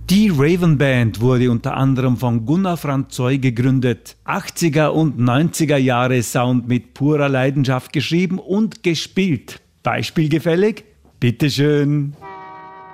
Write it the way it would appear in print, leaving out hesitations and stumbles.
Die Raven Band wurde unter anderem von Gunnar Franzøy gegründet. 80er und 90er Jahre Sound mit purer Leidenschaft geschrieben und gespielt. Beispielgefällig? Bitteschön.